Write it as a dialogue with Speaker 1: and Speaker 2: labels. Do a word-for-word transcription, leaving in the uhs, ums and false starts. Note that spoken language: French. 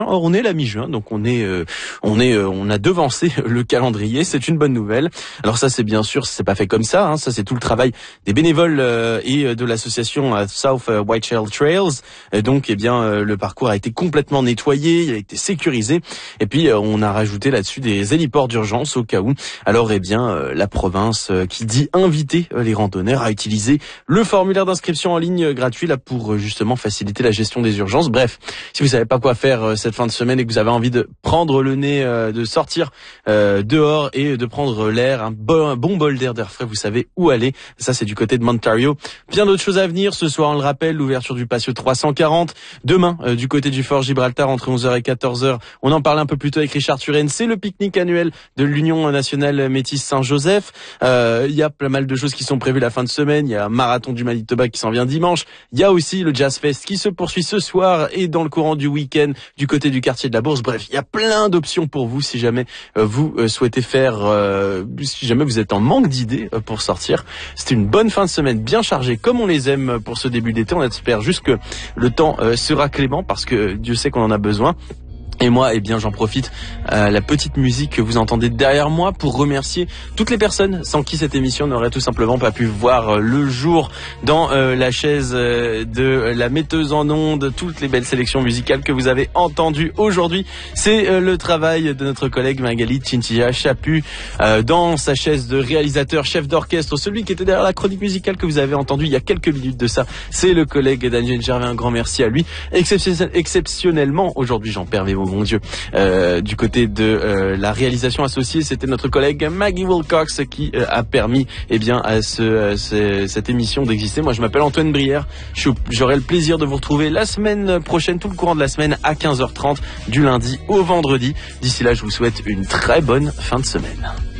Speaker 1: Or, on est la mi-juin, donc on est, euh, on est, euh, on a devancé le calendrier. C'est une bonne nouvelle. Alors ça, c'est bien sûr, c'est pas fait comme ça. Hein, ça, c'est tout le travail des bénévoles euh, et de l'association euh, South Whiteshell Trails. Et donc, eh bien, euh, le parcours a été complètement nettoyé, il a été sécurisé. Et puis, euh, on a rajouté là-dessus des héliports d'urgence au cas où. Alors, eh bien, euh, la province euh, qui dit inviter euh, les randonneurs à utiliser le formulaire d'inscription en ligne euh, gratuit là pour euh, justement faciliter la gestion des urgences. Bref, si vous savez pas quoi faire euh, cette fin de semaine et que vous avez envie de prendre le nez, euh, de sortir euh, dehors et de prendre l'air, un bon, un bon bol d'air d'air frais, vous savez où aller. Ça, c'est du côté de Montario. Bien d'autres choses à venir. Ce soir, on le rappelle, l'ouverture du patio trois cent quarante. Demain, euh, du côté du Fort Gibraltar, entre onze heures et quatorze heures. On en parlait un peu plus tôt avec Richard Turenne. C'est le pique-nique annuel de l'Union nationale métisse Saint-Joseph. Euh, il y a pas mal de choses qui sont prévues la fin de semaine. Il y a un marathon du Manitoba qui s'en vient dimanche. Il y a aussi le Jazz Fest qui se poursuit ce soir et dans le courant du week-end du côté du quartier de la Bourse. Bref, il y a plein d'options pour vous si jamais euh, vous euh, souhaitez faire, euh, si jamais vous êtes en manque d'idées euh, pour sortir. C'était une bonne fin de semaine bien chargée comme on les aime pour ce début d'été. On espère juste que le temps euh, sera clément parce que Dieu sait qu'on en a besoin. Et moi, eh bien, j'en profite, euh, la petite musique que vous entendez derrière moi pour remercier toutes les personnes sans qui cette émission n'aurait tout simplement pas pu voir le jour dans euh, la chaise euh, de la metteuse en ondes, toutes les belles sélections musicales que vous avez entendues aujourd'hui. C'est euh, le travail de notre collègue Magali Chinchilla Chapu euh, dans sa chaise de réalisateur, chef d'orchestre, celui qui était derrière la chronique musicale que vous avez entendue il y a quelques minutes de ça. C'est le collègue Daniel Gervais, un grand merci à lui. Exceptionnel, exceptionnellement, aujourd'hui, j'en perds vos mon Dieu, euh, du côté de euh, la réalisation associée, c'était notre collègue Maggie Wilcox qui euh, a permis eh bien à ce, euh, ce cette émission d'exister. Moi, je m'appelle Antoine Brière. J'aurai le plaisir de vous retrouver la semaine prochaine, tout le courant de la semaine à quinze heures trente, du lundi au vendredi. D'ici là, je vous souhaite une très bonne fin de semaine.